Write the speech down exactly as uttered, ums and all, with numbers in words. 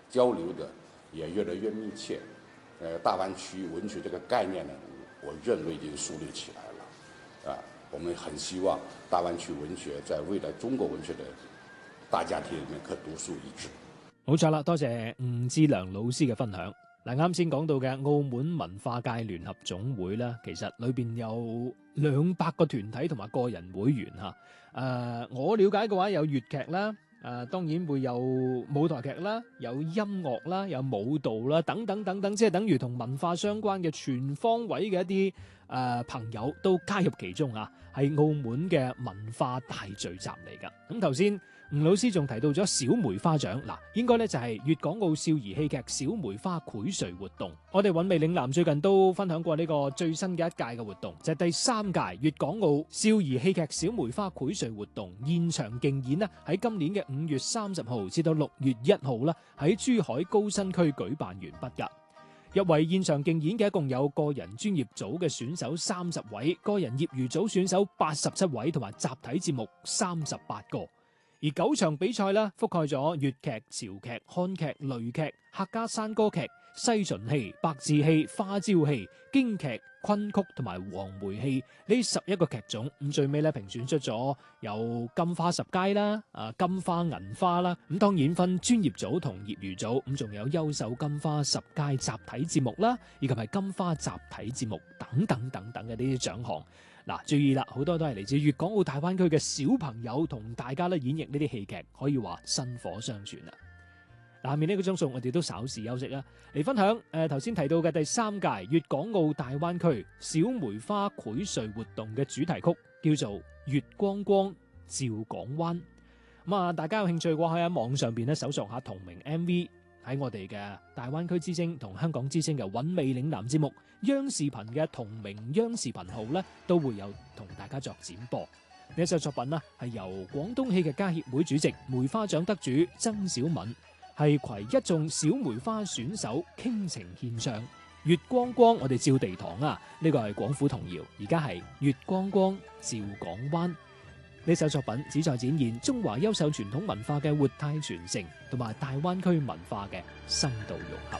交流的也越来越密切。呃，大湾区文学这个概念呢，我认为已经树立起来了。啊，我們很希望大灣區文學在未來中國文學的大家庭裏面可獨樹一幟。 冇錯啦，多謝吳志良老師嘅分享。嗱，啱先講到嘅澳門文化界聯合總會啦，其實裏邊有兩百個團體同埋個人會員嚇。誒、呃，我了解嘅話有粵劇啦，誒、呃、當然會有舞台劇啦，有音樂啦，有舞蹈啦，等等等等，即係等於同文化相關嘅全方位嘅一啲誒、呃、朋友都加入其中啊，係澳門嘅文化大聚集嚟㗎。咁頭先吳老師仲提到咗小梅花獎，嗱，應該咧就係粵港澳少兒戲劇小梅花薈萃活動。我哋韻味嶺南最近都分享過呢個最新嘅一屆嘅活動，就係、是、第三屆粵港澳少兒戲劇小梅花薈萃活動現場競演呢，喺今年嘅五月三十號至到六月一號啦，喺珠海高新區舉辦完畢噶。入圍現場競演嘅一共有個人專業組嘅選手三十位，個人業餘組選手八十七位，同埋集體節目三十八個。而九場比賽啦，覆蓋咗粵劇、潮劇、漢劇、雷劇、客家山歌劇、西秦戲、白字戲、花椒戲、京劇、昆曲同埋黃梅戲呢十一個劇種。咁最尾咧評選出咗有金花十佳啦、啊金花銀花啦。咁當然分專業組同業餘組，咁仲有優秀金花十佳集體節目啦，以及係金花集體節目等等等等嘅呢啲獎項。嗱，注意啦，好多都係嚟自粵港澳大灣區嘅小朋友同大家咧演繹呢啲戲劇，可以話薪火相傳啦。嗱，下面呢個鐘數我哋都稍事休息啦，嚟分享誒頭先提到嘅第三屆粵港澳大灣區小梅花薈萃活動嘅主題曲，叫做《月光光照港灣》。咁啊，大家有興趣嘅話，可以喺網上邊咧搜索下同名 M V。喺我哋嘅大灣區之聲同香港之聲嘅韻味嶺南節目，央視頻嘅同名央視頻號咧，都會有同大家作展播。呢一首作品呢，係由廣東戲劇家協會主席、梅花獎得主曾小敏，係攜一眾小梅花選手傾情獻唱。月光光，我哋照地堂啊！呢個係廣府童謠，而家係月光光照港灣。呢首作品旨在展現中華優秀傳統文化嘅活態傳承，同埋大灣區文化嘅深度融合。